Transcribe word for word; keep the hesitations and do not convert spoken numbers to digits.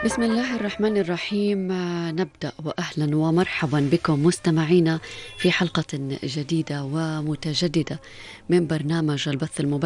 بسم الله الرحمن الرحيم. نبدأ وأهلا ومرحبا بكم مستمعينا في حلقة جديدة ومتجددة من برنامج البث المباشر